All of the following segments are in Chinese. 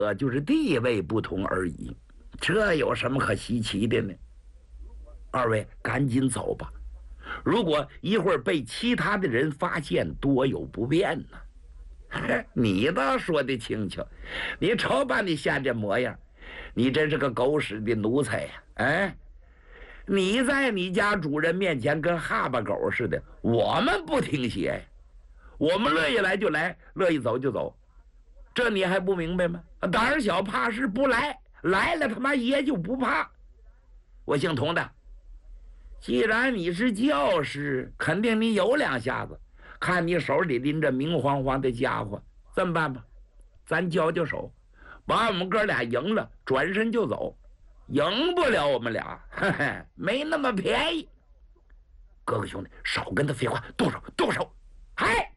就是地位不同而已，这有什么可稀奇的呢？二位赶紧走吧，如果一会儿被其他的人发现，多有不便呢。你倒说的轻巧，你瞅把你现这模样，你真是个狗屎的奴才呀！哎，你在你家主人面前跟哈巴狗似的，我们不听鞋呀，我们乐意来就来，乐意走就走，这你还不明白吗？胆小怕事不来，来了他妈爷就不怕。我姓童的，既然你是教师，肯定你有两下子。看你手里拎着明晃晃的家伙，这么办吧？咱交交手，把我们哥俩赢了，转身就走。赢不了我们俩，嘿嘿，没那么便宜。哥哥兄弟，少跟他废话，动手，动手！嗨！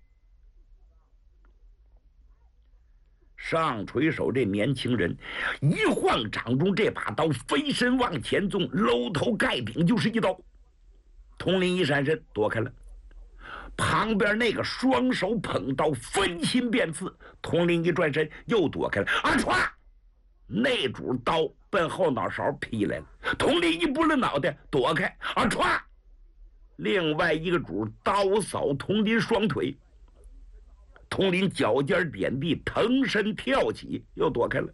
上垂手这年轻人一晃掌中这把刀，飞身往前纵，搂头盖顶就是一刀。佟林一闪身躲开了。旁边那个双手捧刀分心便刺，佟林一转身又躲开了，歘！那主刀奔后脑勺劈来了，佟林一拨了脑袋躲开，歘！另外一个主刀扫佟林双腿，佟林脚尖点地，腾身跳起，又躲开了。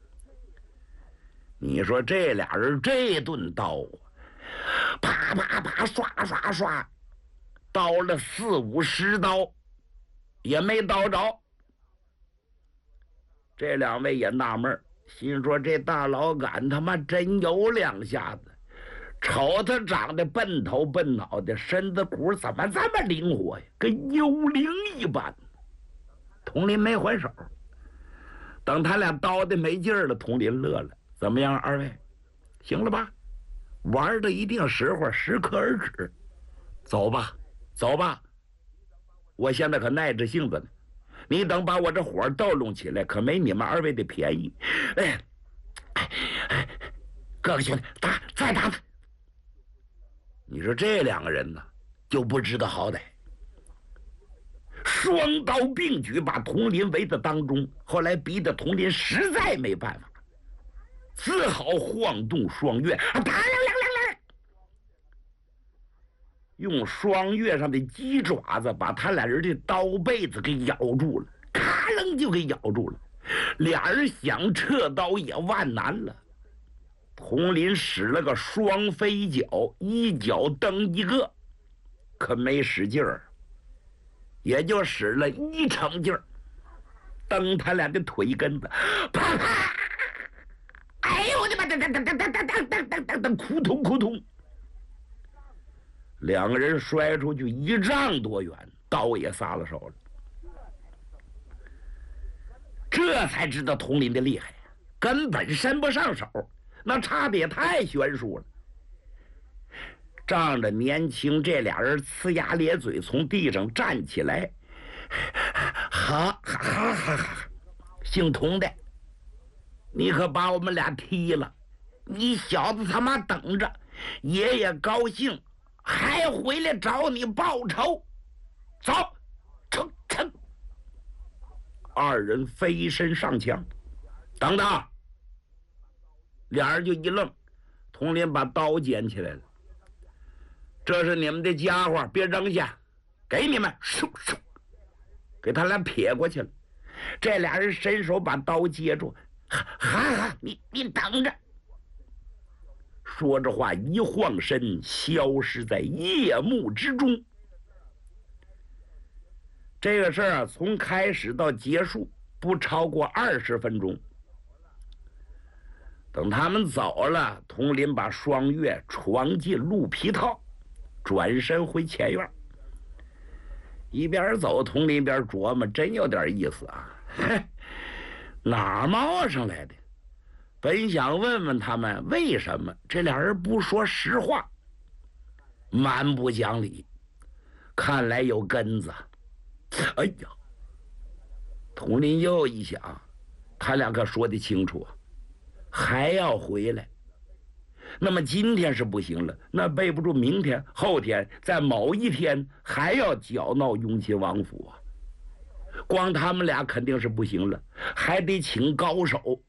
你说这俩人这顿刀，啪啪啪，刷刷刷，刀了40-50刀，也没刀着。这两位也纳闷，心说这大老杆他妈真有两下子，瞅他长得笨头笨脑的，身子骨怎么这么灵活呀，跟幽灵一般。佟林没还手，等他俩刀的没劲儿了，佟林乐了，怎么样，二位行了吧？玩的一定时候适可而止，走吧走吧，我现在可耐着性子呢，你等把我这火逗弄起来，可没你们二位的便宜。哥哥兄弟，再打他！你说这两个人呢，就不知道好歹，双刀并举，把佟林围在当中。后来逼得佟林实在没办法，只好晃动双月，用双月上的鸡爪子把他俩人的刀背子给咬住了，咔楞就给咬住了。俩人想撤刀也万难了。佟林使了个双飞脚，一脚蹬一个，可没使劲儿，也就使了1成劲儿，蹬他俩的腿根子，啪啪！哎呦我的妈！噔，扑通扑通，两个人摔出去1丈多远，刀也撒了手了。这才知道佟林的厉害，根本伸不上手，那差的也太悬殊了。仗着年轻，这俩人呲牙咧嘴从地上站起来，哈哈哈哈哈！姓佟的，你可把我们俩踢了，你小子他妈等着，爷爷高兴，还回来找你报仇。走，成！二人飞身上墙。等等！俩人就一愣，佟林把刀捡起来了。这是你们的家伙，别扔下，给你们！嗖，给他俩撇过去了。这俩人伸手把刀接住，哈，你等着！说着话，一晃身，消失在夜幕之中。这个事儿从开始到结束不超过20分钟。等他们走了，佟林把双月闯进鹿皮套，转身回前院。一边走，佟林一边琢磨，真有点意思啊！哪儿冒上来的？本想问问他们为什么这俩人不说实话，蛮不讲理，看来有根子。哎呀，佟林又一想，他俩可说得清楚啊，还要回来。那么今天是不行了，那备不住明天、后天，在某一天还要搅闹雍亲王府啊！光他们俩肯定是不行了，还得请高手。